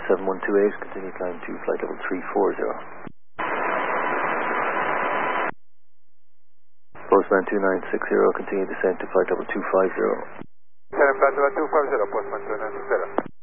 7128, continue climb to flight level 340. Postman 2960, continue descent to flight level 250. Flight level 250, Postman 2960.